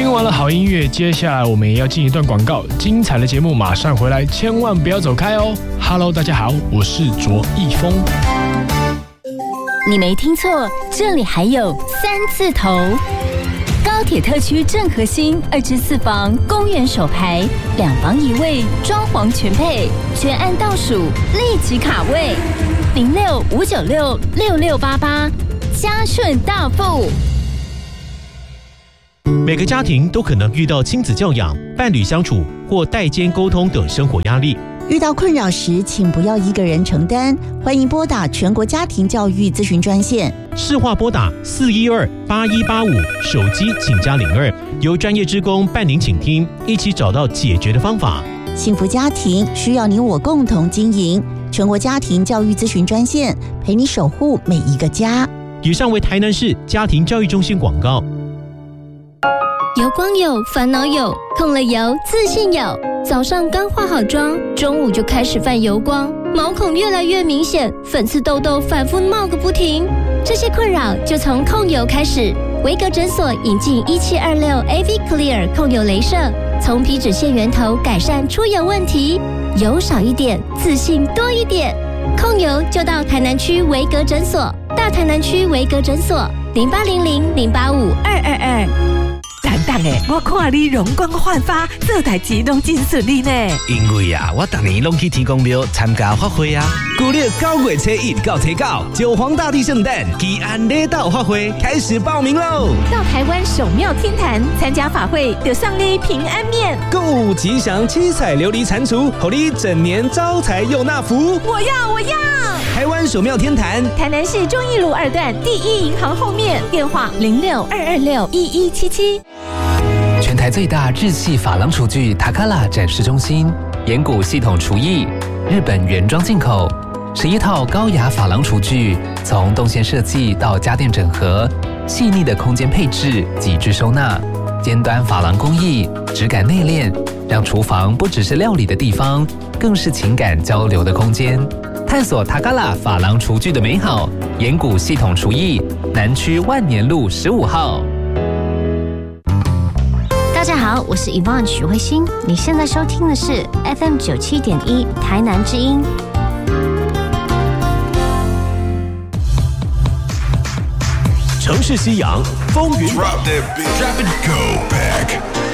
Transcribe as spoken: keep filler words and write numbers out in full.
听完了好音乐，接下来我们也要进一段广告，精彩的节目马上回来，千万不要走开哦。Hello， 大家好，我是卓一峰。 你没听错，这里还有三字头。高铁特区正核心二至四房，公园首排，两房一卫，装潢全配，全案倒数，立即卡位，零六五九六六六八八，嘉顺大富。 每个家庭都可能遇到亲子教养、伴侣相处或代间沟通等生活压力。 遇到困扰时，请不要一个人承担，欢迎拨打全国家庭教育咨询专线， 市话拨打四一二八一八五，手机请加零二，由专业志工伴您倾听，一起找到解决的方法。 幸福家庭需要你我共同经营，全国家庭教育咨询专线，陪你守护每一个家。 以上为台南市家庭教育中心广告。 油光有，烦恼有，控了油，自信有。早上刚化好妆，中午就开始泛油光，毛孔越来越明显，粉刺痘痘反复冒个不停。这些困扰就从控油开始。维格诊所引进一七二六 A V Clear 控油雷射，从皮脂腺源头改善出油问题，油少一点，自信多一点。控油就到台南区维格诊所，大台南区维格诊所零八零零零八五二二二。 等等诶，我看你容光焕发，做代志拢真顺利呢。 因为啊，我逐年拢去天公庙参加法会啊。古历九月初一到初九，九皇大帝圣诞吉安礼道法会开始报名喽！ 到台湾首庙天坛参加法会，就送你平安面、 购物吉祥七彩琉璃蟾蜍，让你整年招财又纳福。 我要，我要！ 台湾首庙天坛， 台南市忠义路二段第一银行后面，电话零六二二六一一七七。 全台最大日系珐琅厨具塔卡拉展示中心，岩谷系统厨艺，日本原装进口，十一套高雅珐琅厨具，从动线设计到家电整合，细腻的空间配置，极致收纳，尖端珐琅工艺，质感内敛，让厨房不只是料理的地方，更是情感交流的空间。探索塔卡拉珐琅厨具的美好，岩谷系统厨艺，南区万年路十五号。 大家好，我是 Yvonne 许慧欣，你现在收听的是 F M 九七点一台南之音。 城市夕阳，风云。 Drop that beat. Drop it. Go back.